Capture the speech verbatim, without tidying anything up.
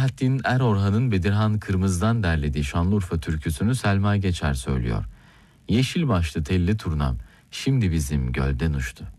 Selahattin Erorhan'ın Bedirhan Kırmız'dan derlediği Şanlıurfa türküsünü Selma Geçer söylüyor. Yeşil başlı telli turnam, şimdi bizim gölden uçtu.